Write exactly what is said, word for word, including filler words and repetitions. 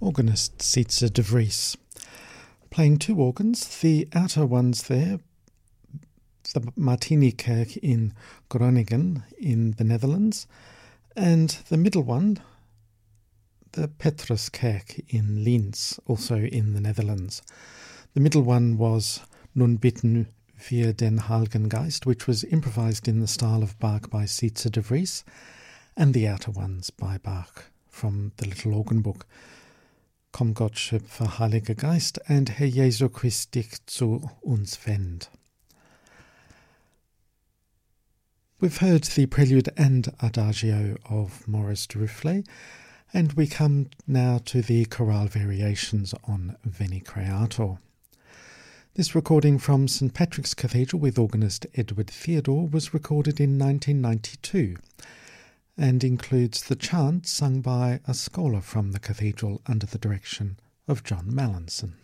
organist Sietse de Vries, playing two organs, the outer ones there, the Martinikerk in Groningen in the Netherlands, and the middle one, the Petruskerk in Linz, also in the Netherlands. The middle one was Nun bitten wir den Heiligen Geist, which was improvised in the style of Bach by Sietse de Vries, and the outer ones by Bach from the Little Organ Book, Komm Gott Schöpfer Heiliger Geist and Herr Jesu Christ dich zu uns wend. We've heard the prelude and adagio of Maurice Duruflé, and we come now to the chorale variations on Veni Creator. This recording from Saint Patrick's Cathedral with organist Edward Theodore was recorded in nineteen ninety-two and includes the chant sung by a scholar from the cathedral under the direction of John Mallinson.